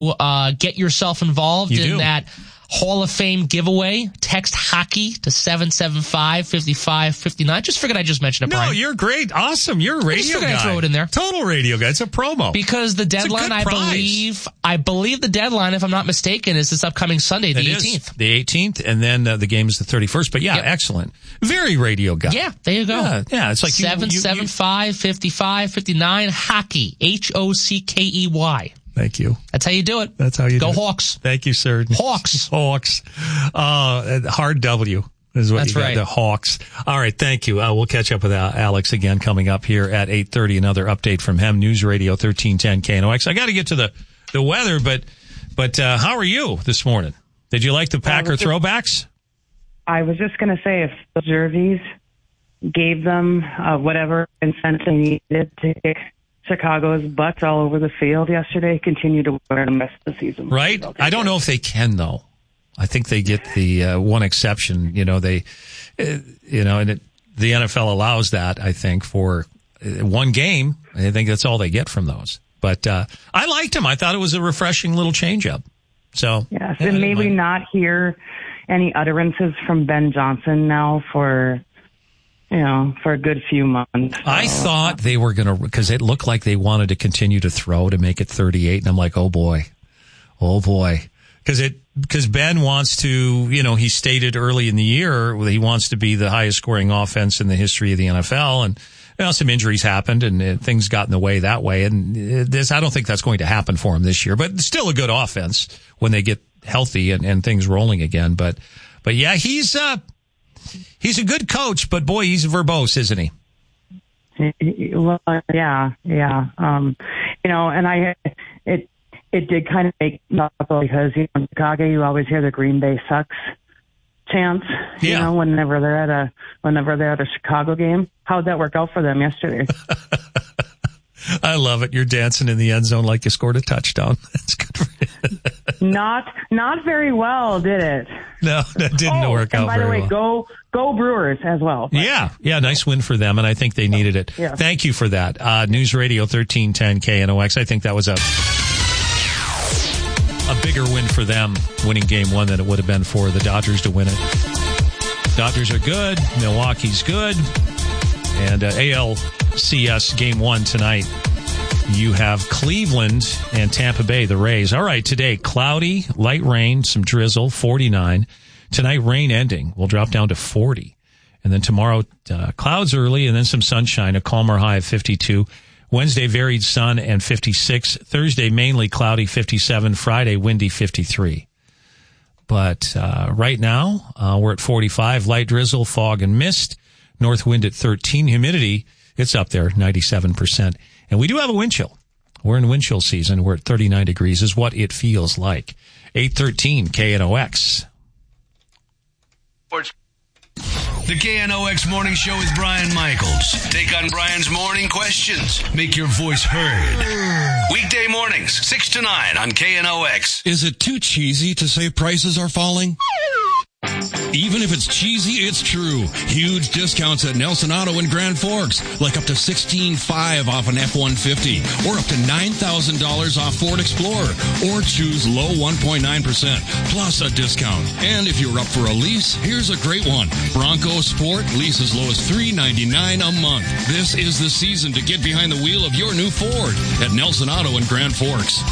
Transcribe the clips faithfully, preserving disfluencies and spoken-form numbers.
uh, get yourself involved You in do. that Hall of Fame giveaway. Text hockey to seven seven five, five five five nine. Just figured I just mentioned it, No, Brian. you're great. Awesome. You're a radio just figured guy. I'd throw it in there. Total radio guy. It's a promo. Because the deadline, good I prize. believe, I believe the deadline, if I'm not mistaken, is this upcoming Sunday, the It is eighteenth. the eighteenth, and then uh, the game is the thirty-first. But yeah, Yep. excellent. Very radio guy. Yeah, there you go. Yeah, yeah, it's like you- seven seven five, five five five nine hockey. H O C K E Y. Thank you. That's how you do it. That's how you Go do it. Hawks. Thank you, sir. Hawks. Hawks. Uh, hard W is what That's you got. right. The Hawks. All right. Thank you. Uh, we'll catch up with uh, Alex again coming up here at eight thirty. Another update from Hem News Radio thirteen ten K N O X. I got to get to the, the weather, but, but, uh, how are you this morning? Did you like the Packer just- throwbacks? I was just going to say, if the jerseys gave them uh, whatever incentive they needed to kick Chicago's butts all over the field yesterday, continue to wear them the rest of the season. Right? I don't know if they can, though. I think they get the uh, one exception. You know, they, uh, you know, and it, the N F L allows that, I think, for uh, one game. I think that's all they get from those. But uh, I liked them. I thought it was a refreshing little change-up. So, Yes, yeah, I and didn't may we mind. not hear any utterances from Ben Johnson now for, you know, for a good few months. I So, thought they were going to, because it looked like they wanted to continue to throw to make it thirty-eight. And I'm like, oh boy, oh boy. Because it, because Ben wants to, you know, he stated early in the year that he wants to be the highest scoring offense in the history of the N F L. And, you know, some injuries happened and uh, things got in the way that way. And uh, this, I don't think that's going to happen for him this year, but still a good offense when they get healthy and, and things rolling again. But, but yeah, he's, uh, he's a good coach, but boy, he's verbose, isn't he? Well, yeah, yeah. Um, you know, and I, it, it did kind of make me laugh because, you know, in Chicago, you always hear the Green Bay sucks chants, you Yeah. know, whenever they're at a, whenever they're at a Chicago game. How'd that work out for them yesterday? I love it. You're dancing in the end zone like you scored a touchdown. That's good for you. Not, not very well, did it? No, that didn't Oh, work and out by the very way, well. go, go Brewers as well. Yeah, yeah, nice win for them, and I think they needed it. Yeah. Thank you for that. Uh, News Radio thirteen ten K N O X. I think that was a a bigger win for them, winning game one, than it would have been for the Dodgers to win it. Dodgers are good. Milwaukee's good. And uh, A L C S game one tonight. You have Cleveland and Tampa Bay, the Rays. All right, today, cloudy, light rain, some drizzle, forty-nine. Tonight, rain ending. We'll drop down to forty. And then tomorrow, uh, clouds early and then some sunshine, a calmer high of fifty-two. Wednesday, varied sun and fifty-six. Thursday, mainly cloudy, fifty-seven. Friday, windy, fifty-three. But uh, right now, uh, we're at forty-five. Light drizzle, fog, and mist. North wind at thirteen. Humidity, it's up there, ninety-seven percent. And we do have a wind chill. We're in wind chill season. We're at thirty-nine degrees is what it feels like. eight thirteen K N O X. The K N O X Morning Show with Brian Michaels. Take on Brian's morning questions. Make your voice heard. Weekday mornings, six to nine on K N O X. Is it too cheesy to say prices are falling? Even if it's cheesy, it's true. Huge discounts at Nelson Auto in Grand Forks, like up to sixteen five off an F one fifty, or up to nine thousand dollars off Ford Explorer, or choose low one point nine percent, plus a discount. And if you're up for a lease, here's a great one. Bronco Sport, lease as low as three ninety-nine a month. This is the season to get behind the wheel of your new Ford at Nelson Auto in Grand Forks.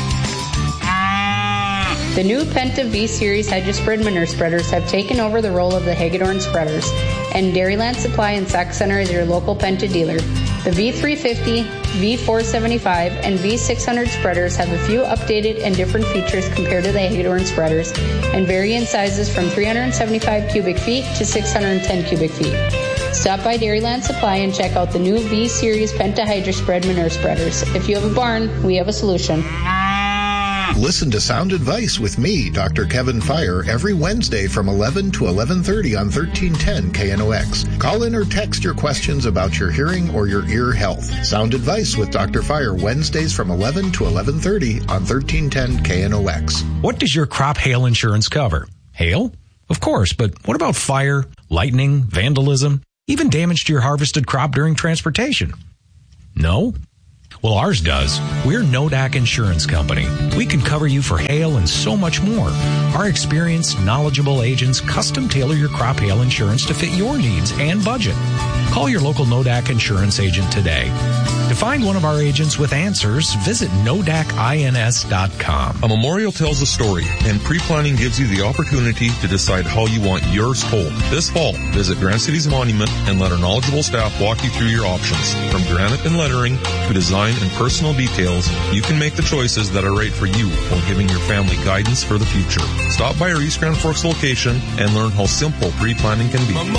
The new Penta V-Series Hydro-Spread Manure Spreaders have taken over the role of the Hagedorn Spreaders, and Dairyland Supply in Sac Center is your local Penta dealer. The V three fifty, V four seventy-five, and V six hundred spreaders have a few updated and different features compared to the Hagedorn spreaders, and vary in sizes from three hundred seventy-five cubic feet to six hundred ten cubic feet. Stop by Dairyland Supply and check out the new V-Series Penta Hydro-Spread Manure Spreaders. If you have a barn, we have a solution. Listen to Sound Advice with me, Doctor Kevin Fire, every Wednesday from eleven to eleven thirty on thirteen ten K N O X. Call in or text your questions about your hearing or your ear health. Sound Advice with Doctor Fire, Wednesdays from eleven to eleven thirty on thirteen ten K N O X. What does your crop hail insurance cover? Hail? Of course, but what about fire, lightning, vandalism, even damage to your harvested crop during transportation? No? Well, ours does. We're Nodak Insurance Company. We can cover you for hail and so much more. Our experienced, knowledgeable agents custom tailor your crop hail insurance to fit your needs and budget. Call your local Nodak Insurance agent today. To find one of our agents with answers, visit nodak ins dot com. A memorial tells a story, and pre-planning gives you the opportunity to decide how you want yours told. This fall, visit Grand City's Monument and let our knowledgeable staff walk you through your options. From granite and lettering to design and personal details, you can make the choices that are right for you while giving your family guidance for the future. Stop by our East Grand Forks location and learn how simple pre-planning can be.